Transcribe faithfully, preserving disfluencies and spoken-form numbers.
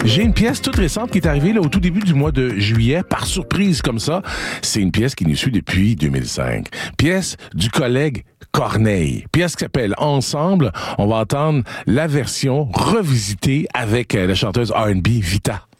J'ai une pièce toute récente qui est arrivée là, au tout début du mois de juillet, par surprise comme ça. C'est une pièce qui nous suit depuis deux mille cinq. Pièce du collègue Corneille. Pièce qui s'appelle Ensemble. On va entendre la version revisitée avec la chanteuse R and B Vita.